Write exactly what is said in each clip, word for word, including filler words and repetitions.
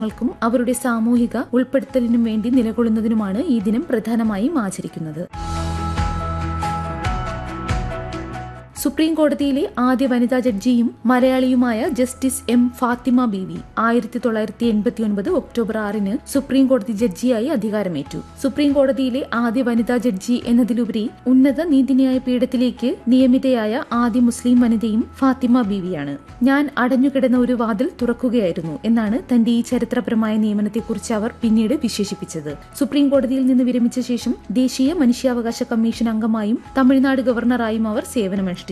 ൾക്കും അവരുടെ സാമൂഹിക ഉൾപ്പെടുത്തലിനും വേണ്ടി നിലകൊള്ളുന്നതിനുമാണ് ഈ ദിനം പ്രധാനമായും ആചരിക്കുന്നത്. സുപ്രീം കോടതിയിലെ ആദ്യ വനിതാ ജഡ്ജിയും മലയാളിയുമായ ജസ്റ്റിസ് എം ഫാത്തിമ ബീവി ആയിരത്തി തൊള്ളായിരത്തി എൺപത്തി ഒൻപത് ഒക്ടോബർ ആറിന് സുപ്രീം കോടതി ജഡ്ജിയായി അധികാരമേറ്റു. സുപ്രീം കോടതിയിലെ ആദ്യ വനിതാ ജഡ്ജി എന്നതിലുപരി ഉന്നത നീതിന്യായ പീഠത്തിലേക്ക് നിയമിതയായ ആദ്യ മുസ്ലിം വനിതയും ഫാത്തിമ ബീവിയാണ്. ഞാൻ അടഞ്ഞുകിടന്ന ഒരു വാതിൽ തുറക്കുകയായിരുന്നു എന്നാണ് തന്റെ ഈ ചരിത്രപരമായ നിയമനത്തെക്കുറിച്ച് അവർ പിന്നീട് വിശേഷിപ്പിച്ചത്. സുപ്രീം കോടതിയിൽ നിന്ന് വിരമിച്ച ശേഷം ദേശീയ മനുഷ്യാവകാശ കമ്മീഷൻ അംഗമായും തമിഴ്നാട് ഗവർണറായും അവർ സേവനമനുഷ്ഠിച്ചു.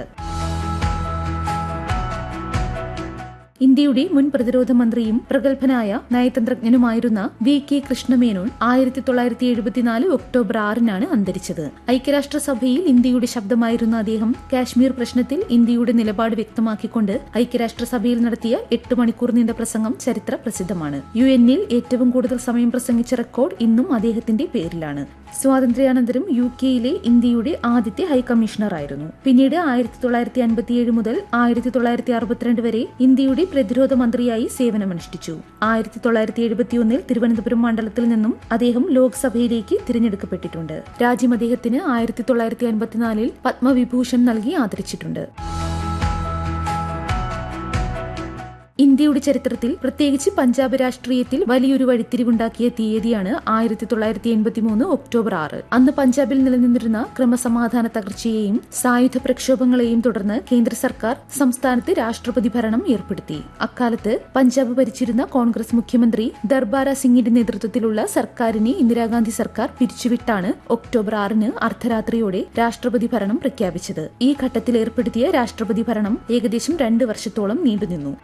ഇന്ത്യയുടെ മുൻ പ്രതിരോധ മന്ത്രിയും പ്രഗത്ഭനായ നയതന്ത്രജ്ഞനുമായിരുന്ന വി കെ കൃഷ്ണമേനോൻ ആയിരത്തി തൊള്ളായിരത്തി എഴുപത്തിനാല് ഒക്ടോബർ ആറിനാണ് അന്തരിച്ചത്. ഐക്യരാഷ്ട്രസഭയിൽ ഇന്ത്യയുടെ ശബ്ദമായിരുന്ന അദ്ദേഹം കാശ്മീർ പ്രശ്നത്തിൽ ഇന്ത്യയുടെ നിലപാട് വ്യക്തമാക്കിക്കൊണ്ട് ഐക്യരാഷ്ട്രസഭയിൽ നടത്തിയ എട്ട് മണിക്കൂർ നീണ്ട പ്രസംഗം ചരിത്ര പ്രസിദ്ധമാണ്. യു എന്നിൽ ഏറ്റവും കൂടുതൽ സമയം പ്രസംഗിച്ച റെക്കോർഡ് ഇന്നും അദ്ദേഹത്തിന്റെ പേരിലാണ്. സ്വാതന്ത്ര്യാനന്തരം യു കെയിലെ ഇന്ത്യയുടെ ആദ്യത്തെ ഹൈക്കമ്മീഷണറായിരുന്നു. പിന്നീട് ആയിരത്തി തൊള്ളായിരത്തി അൻപത്തിയേഴ് മുതൽ ആയിരത്തി തൊള്ളായിരത്തി അറുപത്തിരണ്ട് വരെ ഇന്ത്യയുടെ പ്രതിരോധ മന്ത്രിയായി സേവനമനുഷ്ഠിച്ചു. ആയിരത്തി തൊള്ളായിരത്തി എഴുപത്തിയൊന്നിൽ തിരുവനന്തപുരം മണ്ഡലത്തിൽ നിന്നും അദ്ദേഹം ലോക്സഭയിലേക്ക് തിരഞ്ഞെടുക്കപ്പെട്ടിട്ടുണ്ട്. രാജ്യം അദ്ദേഹത്തിന് ആയിരത്തി തൊള്ളായിരത്തി അൻപത്തിനാലിൽ പത്മവിഭൂഷൺ നൽകി ആദരിച്ചിട്ടുണ്ട്. ഇന്ത്യയുടെ ചരിത്രത്തിൽ പ്രത്യേകിച്ച് പഞ്ചാബ് രാഷ്ട്രീയത്തിൽ വലിയൊരു വഴിത്തിരിവുണ്ടാക്കിയ തീയതിയാണ് ആയിരത്തി തൊള്ളായിരത്തി എൺപത്തി മൂന്ന് ഒക്ടോബർ ആറ്. അന്ന് പഞ്ചാബിൽ നിലനിന്നിരുന്ന ക്രമസമാധാന തകർച്ചയെയും സായുധ പ്രക്ഷോഭങ്ങളെയും തുടർന്ന് കേന്ദ്ര സർക്കാർ സംസ്ഥാനത്ത് രാഷ്ട്രപതി ഭരണം ഏർപ്പെടുത്തി. അക്കാലത്ത് പഞ്ചാബ് ഭരിച്ചിരുന്ന കോൺഗ്രസ് മുഖ്യമന്ത്രി ദർബാര സിംഗിന്റെ നേതൃത്വത്തിലുള്ള സർക്കാരിനെ ഇന്ദിരാഗാന്ധി സർക്കാർ പിരിച്ചുവിട്ടാണ് ഒക്ടോബർ ആറിന് അർദ്ധരാത്രിയോടെ രാഷ്ട്രപതി ഭരണം പ്രഖ്യാപിച്ചത്. ഈ ഘട്ടത്തിൽ ഏർപ്പെടുത്തിയ രാഷ്ട്രപതി ഭരണം ഏകദേശം രണ്ട് വർഷത്തോളം നീണ്ടുനിന്നു.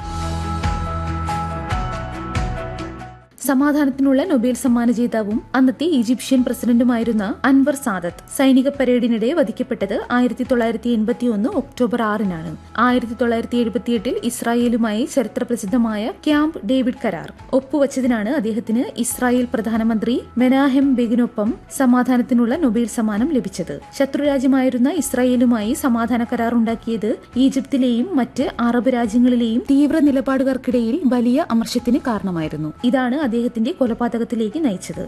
സമാധാനത്തിനുള്ള നൊബേൽ സമ്മാന ജേതാവും അന്നത്തെ ഈജിപ്ഷ്യൻ പ്രസിഡന്റുമായിരുന്ന അൻവർ സാദത്ത് സൈനിക പരേഡിനിടെ വധിക്കപ്പെട്ടത് ആയിരത്തി തൊള്ളായിരത്തി എൺപത്തി ഒന്ന് ഒക്ടോബർ ആറിനാണ്. ആയിരത്തി തൊള്ളായിരത്തി എഴുപത്തിയെട്ടിൽ ഇസ്രായേലുമായി ചരിത്ര പ്രസിദ്ധമായ ക്യാമ്പ് ഡേവിഡ് കരാർ ഒപ്പുവച്ചതിനാണ് അദ്ദേഹത്തിന് ഇസ്രായേൽ പ്രധാനമന്ത്രി മെനാഹെം ബെഗിനൊപ്പം സമാധാനത്തിനുള്ള നൊബേൽ സമ്മാനം ലഭിച്ചത്. ശത്രുരാജ്യമായിരുന്ന ഇസ്രായേലുമായി സമാധാന കരാർ ഉണ്ടാക്കിയത് ഈജിപ്തിലെയും മറ്റ് അറബ് രാജ്യങ്ങളിലെയും തീവ്ര നിലപാടുകാർക്കിടയിൽ വലിയ അമർഷത്തിന് കാരണമായിരുന്നു. ഇതാണ് അദ്ദേഹത്തിന്റെ കൊലപാതകത്തിലേക്ക് നയിച്ചത്.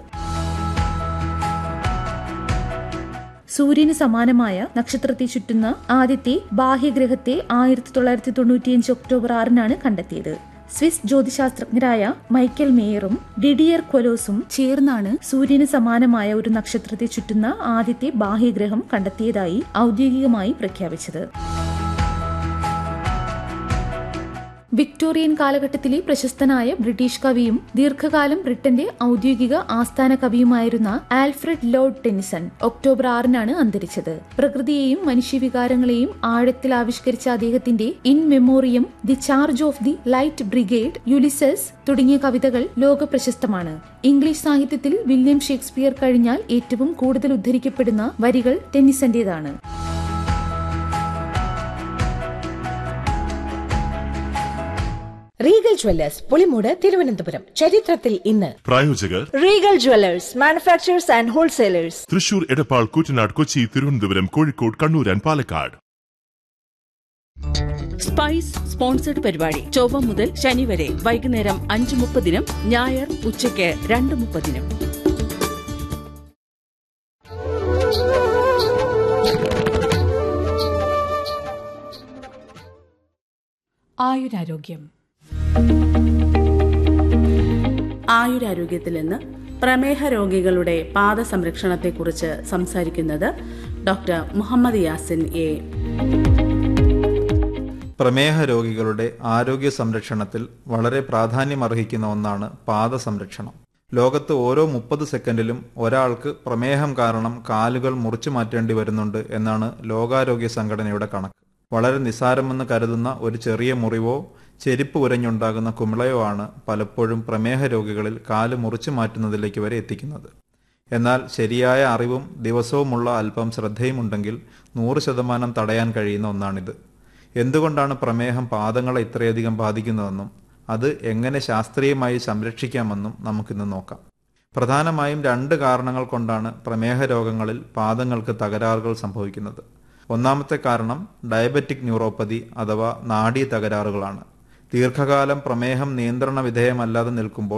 സൂര്യന് സമാനമായ നക്ഷത്രത്തെ ചുറ്റുന്ന ആദ്യത്തെ ബാഹ്യഗ്രഹത്തെ ആയിരത്തി തൊള്ളായിരത്തി തൊണ്ണൂറ്റിയഞ്ച് ഒക്ടോബർ ആറിനാണ് കണ്ടെത്തിയത്. സ്വിസ് ജ്യോതിശാസ്ത്രജ്ഞരായ മൈക്കൽ മേയറും ഡിഡിയർ ക്വലോസും ചേർന്നാണ് സൂര്യന് സമാനമായ ഒരു നക്ഷത്രത്തെ ചുറ്റുന്ന ആദ്യത്തെ ബാഹ്യഗ്രഹം കണ്ടെത്തിയതായി ഔദ്യോഗികമായി പ്രഖ്യാപിച്ചത്. വിക്ടോറിയൻ കാലഘട്ടത്തിലെ പ്രശസ്തനായ ബ്രിട്ടീഷ് കവിയും ദീർഘകാലം ബ്രിട്ടന്റെ ഔദ്യോഗിക ആസ്ഥാന കവിയുമായിരുന്ന ആൽഫ്രഡ് ലോർഡ് ടെന്നിസൺ ഒക്ടോബർ ആറിനാണ് അന്തരിച്ചത്. പ്രകൃതിയെയും മനുഷ്യവികാരങ്ങളെയും ആഴത്തിൽ ആവിഷ്കരിച്ച അദ്ദേഹത്തിന്റെ in Memoriam, the charge of the light brigade, Ulysses തുടങ്ങിയ കവിതകൾ ലോക പ്രശസ്തമാണ്. ഇംഗ്ലീഷ് സാഹിത്യത്തിൽ വില്യം ഷേക്സ്പിയർ കഴിഞ്ഞാൽ ഏറ്റവും കൂടുതൽ ഉദ്ധരിക്കപ്പെടുന്ന വരികൾ ടെന്നിസന്റേതാണ്. Regal Jewellers Pulimoodu Thiruvananthapuram. ചരിത്രത്തിൽ ഇന്ന്. പ്രായോജകർ Regal Jewellers, manufacturers and wholesalers, Thrissur, Edappal, Koottanad, Kochi, Thiruvananthapuram, Kozhikode, Kannur and Palakkad. Spice sponsored പരിപാടി ചൊവ്വ മുതൽ ശനി വരെ വൈകുന്നേരം അഞ്ച് മുപ്പതിനും ഞായർ ഉച്ചയ്ക്ക് രണ്ട് മുപ്പതിനും. ആയുരാരോഗ്യം. ആയുരാരോഗ്യത്തിൽ നിന്ന് പ്രമേഹ രോഗികളുടെ പാദ സംരക്ഷണത്തെക്കുറിച്ച് സംസാരിക്കുന്നത് ഡോക്ടർ മുഹമ്മദ് യാസിൻ എ. പ്രമേഹ രോഗികളുടെ ആരോഗ്യ സംരക്ഷണത്തിൽ വളരെ പ്രാധാന്യമർഹിക്കുന്ന ഒന്നാണ് പാദ സംരക്ഷണം. ലോകത്ത് ഓരോ മുപ്പത് സെക്കൻഡിലും ഒരാൾക്ക് പ്രമേഹം കാരണം കാലുകൾ മുറിച്ചു മാറ്റേണ്ടി വരുന്നുണ്ട് എന്നാണ് ലോകാരോഗ്യ സംഘടനയുടെ കണക്ക്. വളരെ നിസ്സാരമെന്ന് കരുതുന്ന ഒരു ചെറിയ മുറിവോ ചെരിപ്പ് ഉരഞ്ഞുണ്ടാകുന്ന കുമിളയോ ആണ് പലപ്പോഴും പ്രമേഹ രോഗികളിൽ കാല് മുറിച്ചു മാറ്റുന്നതിലേക്ക് വരെ എത്തിക്കുന്നത്. എന്നാൽ ശരിയായ അറിവും ദിവസവുമുള്ള അല്പം ശ്രദ്ധയുമുണ്ടെങ്കിൽ നൂറ് ശതമാനം തടയാൻ കഴിയുന്ന ഒന്നാണിത്. എന്തുകൊണ്ടാണ് പ്രമേഹം പാദങ്ങളെ ഇത്രയധികം ബാധിക്കുന്നതെന്നും അത് എങ്ങനെ ശാസ്ത്രീയമായി സംരക്ഷിക്കാമെന്നും നമുക്കിന്ന് നോക്കാം. പ്രധാനമായും രണ്ട് കാരണങ്ങൾ കൊണ്ടാണ് പ്രമേഹ രോഗങ്ങളിൽ പാദങ്ങൾക്ക് തകരാറുകൾ സംഭവിക്കുന്നത്. ഒന്നാമത്തെ കാരണം ഡയബറ്റിക് ന്യൂറോപ്പതി അഥവാ നാഡീ തകരാറുകളാണ്. ദീർഘകാലം പ്രമേഹം നിയന്ത്രണ വിധേയമല്ലാതെ നിൽക്കുമ്പോൾ